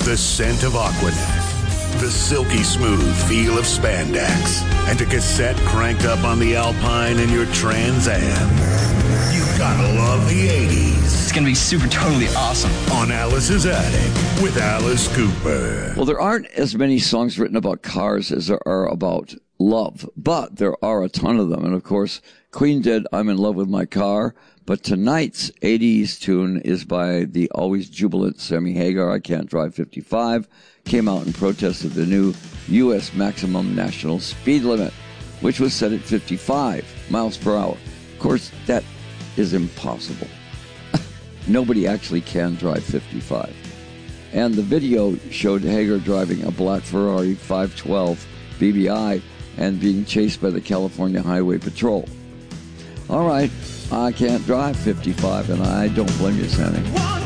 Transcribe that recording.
the scent of Aquanet, the silky smooth feel of spandex, and a cassette cranked up on the Alpine in your Trans Am. You gotta love the 80s. It's gonna be super totally awesome. On Alice's Attic with Alice Cooper. Well, there aren't as many songs written about cars as there are about love, but there are a ton of them. And of course, Queen did I'm in Love with My Car, but tonight's 80s tune is by the always jubilant Sammy Hagar, I Can't Drive 55, came out and protested the new U.S. maximum national speed limit, which was set at 55 miles per hour. Of course, that is impossible. Nobody actually can drive 55. And the video showed Hagar driving a black Ferrari 512 BBI and being chased by the California Highway Patrol. All right, I can't drive 55, and I don't blame you, Sammy.